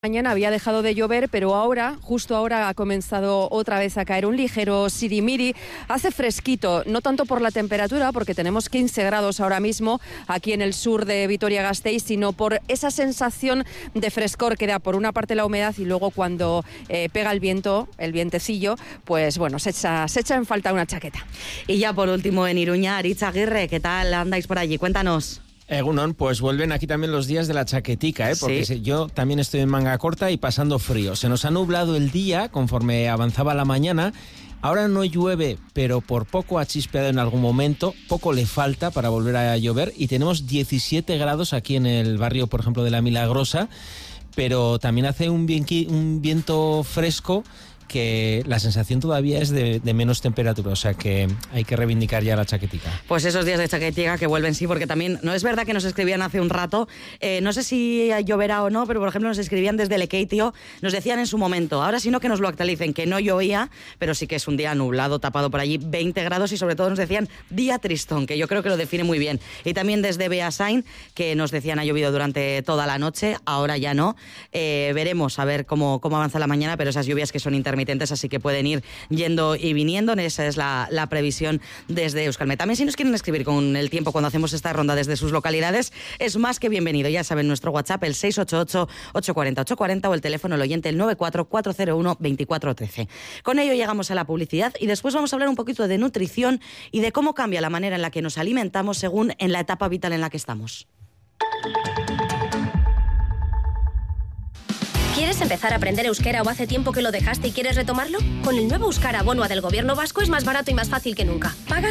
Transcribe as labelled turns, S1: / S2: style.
S1: Mañana había dejado de llover, pero justo ahora ha comenzado otra vez a caer un ligero sirimiri. Hace fresquito, no tanto por la temperatura, porque tenemos 15 grados ahora mismo aquí en el sur de Vitoria-Gasteiz, sino por esa sensación de frescor que da por una parte la humedad y luego cuando pega el viento, el vientecillo, pues bueno, se echa en falta una chaqueta.
S2: Y ya por último en Iruña, Aritz Aguirre, ¿qué tal andáis por allí? Cuéntanos.
S3: Egunon, pues vuelven aquí también los días de la chaquetica, porque
S2: sí.
S3: Yo también estoy en manga corta y pasando frío. Se nos ha nublado el día conforme avanzaba la mañana. Ahora no llueve, pero por poco ha chispeado en algún momento. Poco le falta para volver a llover y tenemos 17 grados aquí en el barrio, por ejemplo, de La Milagrosa. Pero también hace un viento fresco, que la sensación todavía es de menos temperatura, o sea que hay que reivindicar ya la chaquetica.
S2: Pues esos días de chaquetica que vuelven, sí, porque también, no es verdad que nos escribían hace un rato, no sé si lloverá o no, pero por ejemplo nos escribían desde Lekeitio, nos decían en su momento, ahora sí no que nos lo actualicen, que no llovía, pero sí que es un día nublado, tapado por allí, 20 grados y sobre todo nos decían día tristón, que yo creo que lo define muy bien. Y también desde Beasain, que nos decían ha llovido durante toda la noche, ahora ya no. Veremos a ver cómo avanza la mañana, pero esas lluvias que son intermitentes, así que pueden ir yendo y viniendo. Esa es la previsión desde Euskalmet. También si nos quieren escribir con el tiempo cuando hacemos esta ronda desde sus localidades, es más que bienvenido. Ya saben, nuestro WhatsApp, el 688-840-840 o el teléfono, el oyente, el 94401-2413. Con ello llegamos a la publicidad y después vamos a hablar un poquito de nutrición y de cómo cambia la manera en la que nos alimentamos según en la etapa vital en la que estamos.
S4: ¿Quieres empezar a aprender euskera o hace tiempo que lo dejaste y quieres retomarlo? Con el nuevo Euskara Bonua del Gobierno vasco es más barato y más fácil que nunca. Pagas